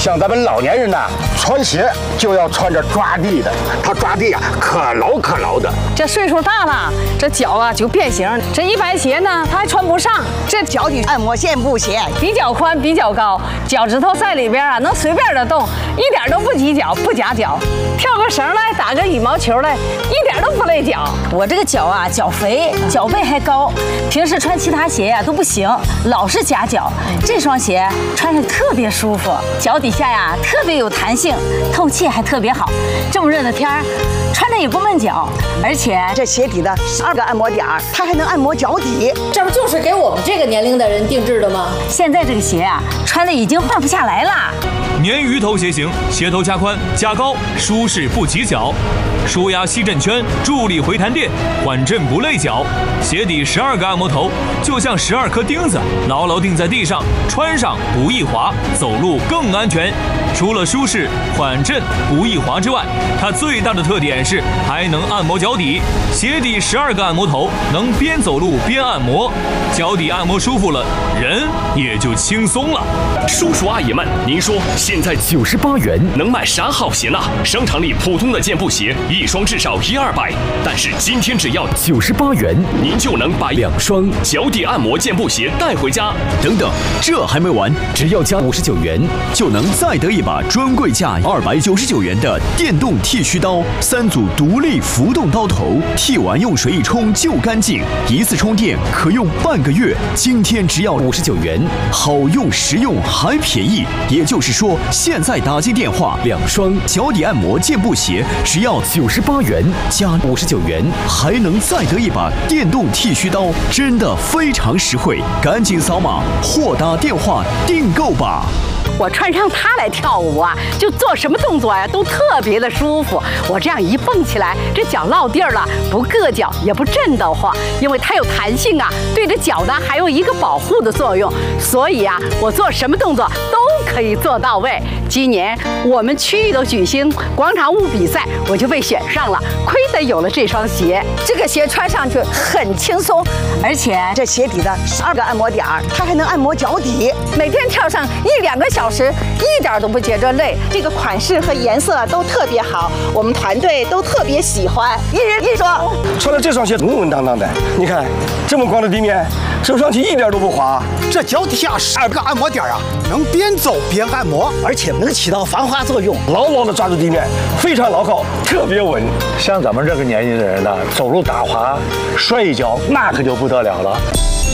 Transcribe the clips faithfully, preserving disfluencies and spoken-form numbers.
像咱们老年人呐，穿鞋就要穿着抓地的，它抓地呀、啊、可牢可牢的。 这岁数大了，这脚啊就变形。这一般鞋呢，它还穿不上。 这脚底按摩健步鞋比较宽，比较高，脚趾头在里边啊，能随便的动，一点都不挤脚，不夹脚。跳个绳来，打个羽毛球来，一点都不累脚。我这个脚啊，脚肥，脚背还高，平时穿其他鞋呀、啊、都不行，老是夹脚。这双鞋穿着特别舒服，脚底下呀特别有弹性，透气还特别好。这么热的天儿，穿着也不闷脚，而且这鞋底的十二个按摩点儿，它还能按摩脚底。 这不就是给我们这个年龄的人定制的吗？ 现在这个鞋啊，穿的已经换不下来了。 鲶鱼头鞋型，鞋头加宽加高，舒适不挤脚，舒压吸震圈，助力回弹垫，缓震不累脚。鞋底十二个按摩头，就像十二颗钉子，牢牢钉在地上，穿上不易滑，走路更安全。除了舒适、缓震、不易滑之外，它最大的特点是还能按摩脚底。鞋底十二个按摩头，能边走路边按摩，脚底按摩舒服了，人也就轻松了。 叔叔阿姨们，您说现在九十八元能买啥好鞋呢？商场里普通的健步鞋一双至少一二百，但是今天只要九十八元，您就能把两双脚底按摩健步鞋带回家。等等，这还没完，只要加五十九元，就能再得一把专柜价二百九十九元的电动剃须刀，三组独立浮动刀头，剃完用水一冲就干净，一次充电可用半个月。今天只要五十九元，好用实用还便宜。也就是说，现在打进电话，两双脚底按摩健步鞋只要九十八元加五十九元，还能再得一把电动剃须刀，真的非常实惠。赶紧扫码或打电话订购吧。 我穿上它来跳舞啊，就做什么动作呀、啊、都特别的舒服。我这样一蹦起来，这脚落地儿了，不硌脚也不震得慌，因为它有弹性啊，对着脚呢还有一个保护的作用。所以啊，我做什么动作都可以做到位。今年我们区域都举行广场舞比赛，我就被选上了，亏得有了这双鞋。 这个鞋穿上去很轻松，而且这鞋底的十二个按摩点儿，它还能按摩脚底。 每天跳上一两个小时，一点都不觉着累。 这个款式和颜色都特别好，我们团队都特别喜欢。一人一双， 穿了这双鞋稳稳当当的，你看这么光的地面，走上去一点都不滑。 这脚底下十二个按摩点啊，能边走边按摩，而且能起到防滑作用， 牢牢的抓住地面，非常牢靠，特别稳。像咱们这个年纪的人呢，走路打滑摔一跤，那可就不得了了。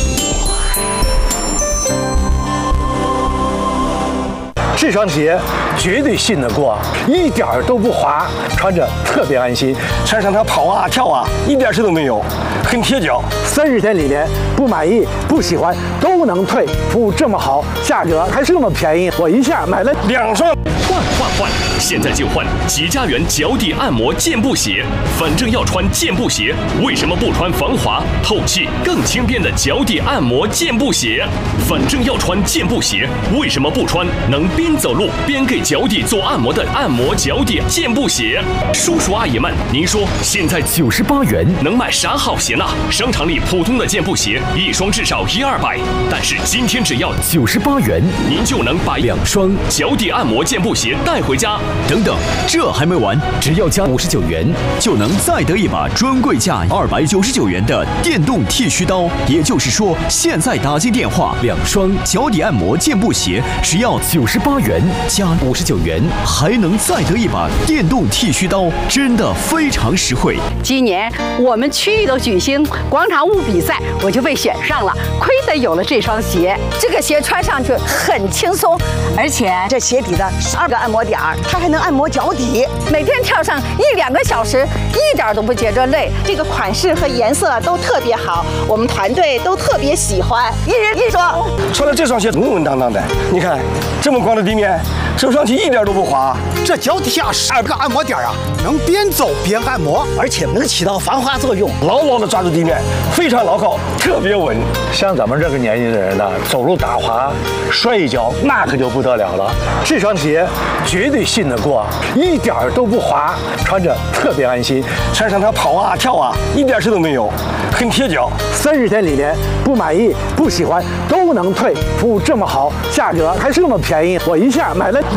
这双鞋绝对信得过，一点都不滑，穿着特别安心。穿上它跑啊跳啊，一点事都没有，很贴脚。三十天里面不满意、不喜欢都能退，服务这么好，价格还这么便宜，我一下买了两双。 换换换！现在就换吉家园脚底按摩健步鞋。反正要穿健步鞋，为什么不穿防滑、透气、更轻便的脚底按摩健步鞋？反正要穿健步鞋，为什么不穿能边走路边给脚底做按摩的按摩脚底健步鞋？叔叔阿姨们，您说现在九十八元能买啥好鞋呢？商场里普通的健步鞋一双至少一二百，但是今天只要九十八元，您就能把两双脚底按摩健步鞋带回家。等等，这还没完，只要加五十九元，就能再得一把专柜价二百九十九元的电动剃须刀。也就是说，现在打进电话，两双脚底按摩健步鞋只要九十八元加五十九元，还能再得一把电动剃须刀，真的非常实惠。 今年我们区域都举行广场舞比赛，我就被选上了，亏得有了这双鞋。 这个鞋穿上去很轻松，而且这鞋底的十二个按摩点儿，它还能按摩脚底。 每天跳上一两个小时，一点都不觉着累。 这个款式和颜色都特别好，我们团队都特别喜欢。一人一双， 穿了这双鞋稳稳当当的，你看这么光的地面，走上去一点都不滑。 这脚底下十二个按摩点啊，能边走边按摩，而且能起到防滑作用， 牢牢的抓住地面，非常牢靠，特别稳。像咱们这个年纪的人呢，走路打滑摔一跤，那可就不得了了。这双鞋绝对信得过，一点都不滑，穿着特别安心。穿上它跑啊跳啊，一点事都没有，很贴脚。三十天里面不满意、不喜欢都能退，服务这么好，价格还这么便宜，我一下买了。